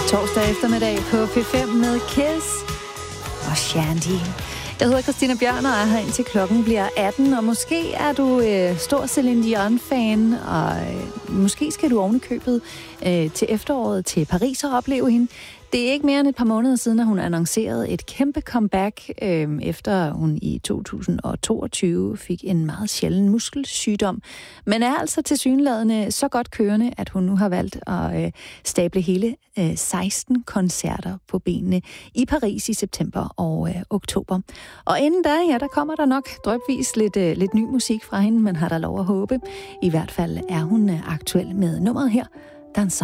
Torsdag eftermiddag på P5 med Kiss og Shandy. Jeg hedder Christina Bjørn og er her indtil klokken bliver 18, og måske er du stor Celine Dion-fan, og måske skal du oven i købet til efteråret til Paris og opleve hende. Det er ikke mere end et par måneder siden, at hun annoncerede et kæmpe comeback, efter hun i 2022 fik en meget sjælden muskelsygdom. Men er altså tilsyneladende så godt kørende, at hun nu har valgt at stable hele 16 koncerter på benene i Paris i september og oktober. Og inden da, ja, der kommer der nok drypvis lidt ny musik fra hende, men har der lov at håbe. I hvert fald er hun aktuel med nummeret her, Danser.